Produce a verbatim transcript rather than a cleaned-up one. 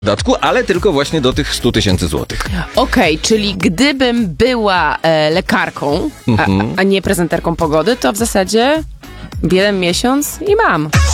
dodatku, ale tylko właśnie do tych stu tysięcy złotych. Okej, okay, czyli gdybym była e, lekarką, a, a nie prezenterką pogody, to w zasadzie jeden miesiąc i mam.